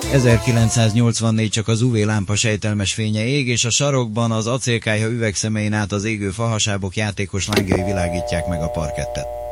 1984 csak az UV lámpa sejtelmes fénye ég, és a sarokban az acélkályha üvegszemén át az égő fahasábok játékos lángjai világítják meg a parkettet.